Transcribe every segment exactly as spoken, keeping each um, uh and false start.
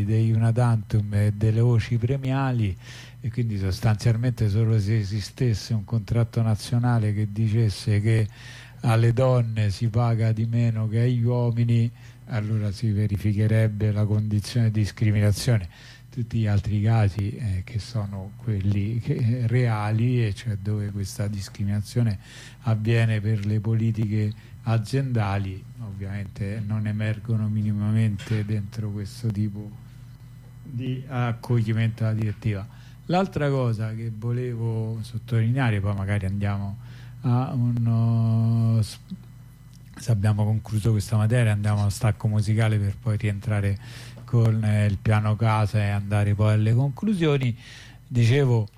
dei una tantum e delle voci premiali, e quindi sostanzialmente solo se esistesse un contratto nazionale che dicesse che alle donne si paga di meno che agli uomini, allora si verificherebbe la condizione di discriminazione. Tutti gli altri casi eh, che sono quelli che, reali, e cioè dove questa discriminazione avviene per le politiche aziendali, ovviamente non emergono minimamente dentro questo tipo di accoglimento alla direttiva. L'altra cosa che volevo sottolineare, poi magari andiamo a uno, se abbiamo concluso questa materia andiamo allo stacco musicale per poi rientrare con eh, il piano casa e andare poi alle conclusioni. Dicevo,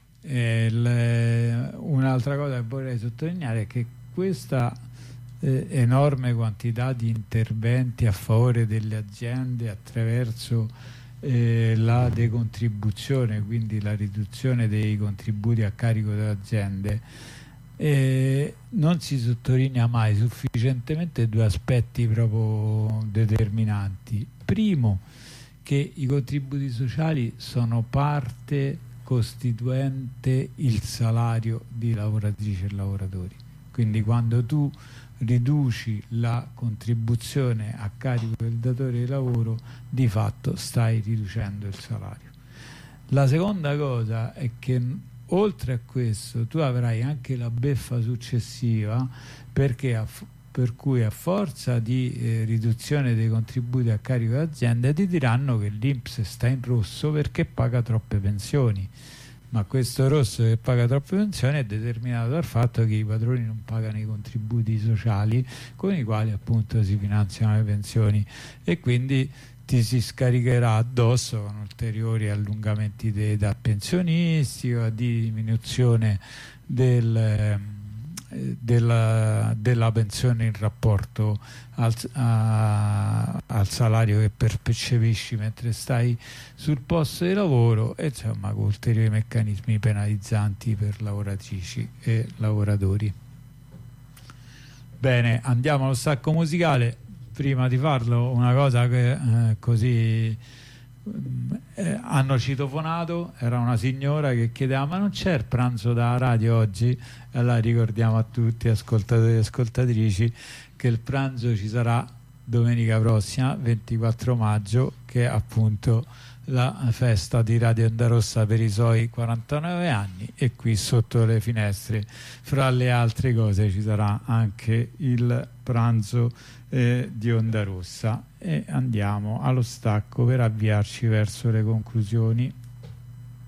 eh, un'altra cosa che vorrei sottolineare è che questa eh, enorme quantità di interventi a favore delle aziende attraverso eh, la decontribuzione, quindi la riduzione dei contributi a carico delle aziende, eh, non si sottolinea mai sufficientemente due aspetti proprio determinanti. Primo, che i contributi sociali sono parte costituente il salario di lavoratrici e lavoratori, quindi quando tu riduci la contribuzione a carico del datore di lavoro di fatto stai riducendo il salario. La seconda cosa è che oltre a questo tu avrai anche la beffa successiva, perché a per cui a forza di eh, riduzione dei contributi a carico dell'azienda ti diranno che l'I N P S sta in rosso perché paga troppe pensioni, ma questo rosso che paga troppe pensioni è determinato dal fatto che i padroni non pagano i contributi sociali con i quali appunto si finanziano le pensioni, e quindi ti si scaricherà addosso con ulteriori allungamenti di età pensionistica, di diminuzione del eh, Della, della pensione in rapporto al, a, al salario che percepisci mentre stai sul posto di lavoro, e insomma con ulteriori meccanismi penalizzanti per lavoratrici e lavoratori. Bene, andiamo allo stacco musicale. Prima di farlo una cosa che eh, così eh, hanno citofonato, era una signora che chiedeva: ma non c'è il pranzo da radio oggi? E allora ricordiamo a tutti ascoltatori e ascoltatrici che il pranzo ci sarà domenica prossima, ventiquattro maggio, che è appunto la festa di Radio Onda Rossa per i suoi quarantanove anni, e qui sotto le finestre fra le altre cose ci sarà anche il pranzo eh, di Onda Rossa. E andiamo allo stacco per avviarci verso le conclusioni.